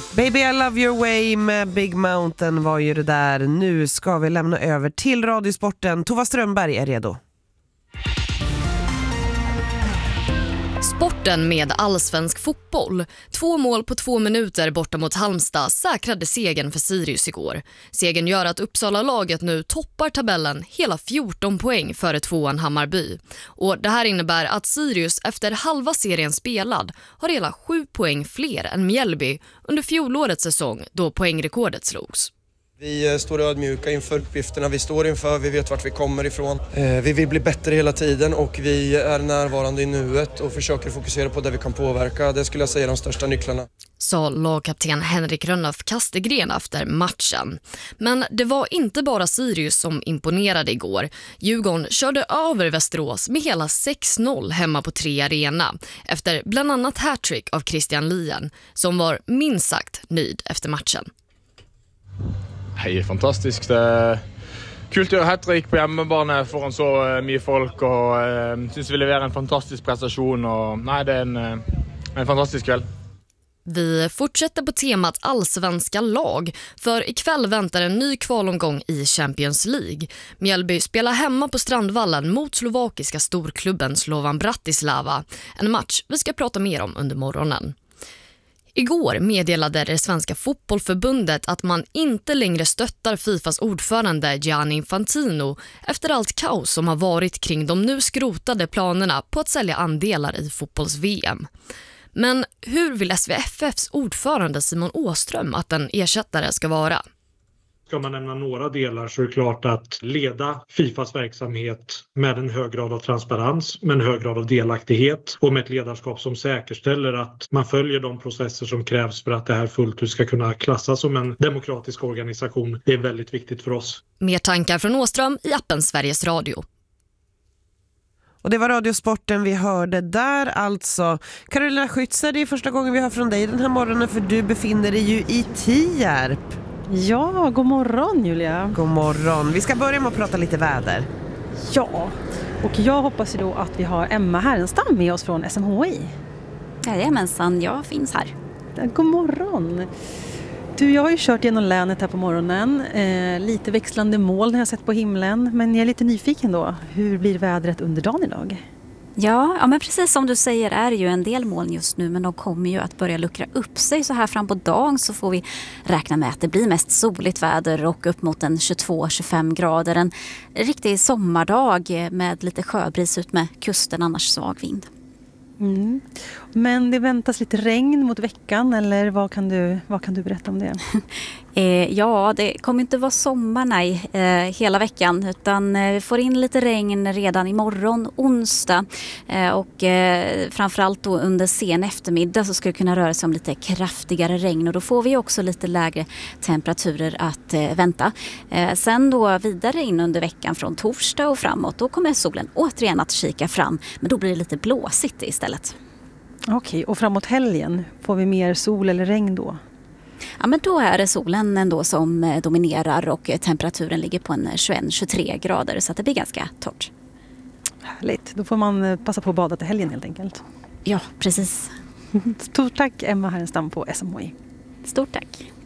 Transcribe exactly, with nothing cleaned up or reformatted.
Baby I Love Your Way med Big Mountain var ju det där. Nu ska vi lämna över till Radiosporten. Tova Strömberg är redo. Sporten med allsvensk fotboll. Två mål på två minuter borta mot Halmstad säkrade segern för Sirius igår. Segern gör att Uppsala-laget nu toppar tabellen hela fjorton poäng före tvåan Hammarby. Och det här innebär att Sirius efter halva serien spelad har hela sju poäng fler än Mjällby under fjolårets säsong då poängrekordet slogs. Vi står ödmjuka inför uppgifterna vi står inför, vi vet vart vi kommer ifrån. Vi vill bli bättre hela tiden och vi är närvarande i nuet och försöker fokusera på det vi kan påverka. Det skulle jag säga är de största nycklarna. Sa lagkapten Henrik Rönnöf Kastegren efter matchen. Men det var inte bara Sirius som imponerade igår. Djurgården körde över Västerås med hela sex noll hemma på Tre Arena efter bland annat hattrick av Christian Lien som var minst sagt nöjd efter matchen. Hej, fantastiskt. Kult å gjøre hat-trick på hjemmebane foran så mye folk, og uh, synes vi leverer en fantastisk prestation, og nei, det er en, en fantastisk kväll. Vi fortsätter på temat allsvenska lag, för ikväll väntar en ny kvalomgång i Champions League. Mjällby spelar hemma på Strandvallen mot slovakiska storklubben Slovan Bratislava, en match vi ska prata mer om under morgonen. Igår meddelade det svenska fotbollförbundet att man inte längre stöttar Fifas ordförande Gianni Infantino efter allt kaos som har varit kring de nu skrotade planerna på att sälja andelar i fotbolls-V M. Men hur vill S V F F:s ordförande Simon Åström att en ersättare ska vara? Ska man nämna några delar så är det klart att leda Fifas verksamhet med en hög grad av transparens, med en hög grad av delaktighet och med ett ledarskap som säkerställer att man följer de processer som krävs för att det här fullt ut ska kunna klassas som en demokratisk organisation. Det är väldigt viktigt för oss. Mer tankar från Åström i appen Sveriges Radio. Och det var Radiosporten vi hörde där alltså. Carolina Skytzer, det är första gången vi hör från dig den här morgonen för du befinner dig ju i Tierp. Ja, god morgon Julia. God morgon. Vi ska börja med att prata lite väder. Ja, och jag hoppas ju då att vi har Emma Härenstam med oss från S M H I. Jajamensan, jag finns här. Ja, god morgon. Du, jag har ju kört genom länet här på morgonen. Eh, lite växlande moln har jag sett på himlen. Men jag är lite nyfiken då. Hur blir vädret under dagen idag? Ja, ja, men precis som du säger är det ju en del moln just nu, men de kommer ju att börja luckra upp sig. Så här fram på dagen så får vi räkna med att det blir mest soligt väder och upp mot en tjugotvå till tjugofem grader. En riktig sommardag med lite sjöbris ut med kusten, annars svag vind. Mm. Men det väntas lite regn mot veckan, eller vad kan du, vad kan du berätta om det? eh, ja, det kommer inte vara sommar nej, eh, hela veckan, utan eh, vi får in lite regn redan imorgon, onsdag. Eh, och eh, framförallt då under sen eftermiddag så ska det kunna röra sig om lite kraftigare regn, och då får vi också lite lägre temperaturer att eh, vänta. Eh, sen då vidare in under veckan från torsdag och framåt, då kommer solen återigen att kika fram, men då blir det lite blåsigt istället. Okej, och framåt helgen får vi mer sol eller regn då? Ja, men då är det solen ändå som dominerar och temperaturen ligger på en tjugoett till tjugotre grader, så att det blir ganska torrt. Härligt, då får man passa på att bada till helgen helt enkelt. Ja, precis. Stort tack Emma Härenstam på S M H I. Stort tack.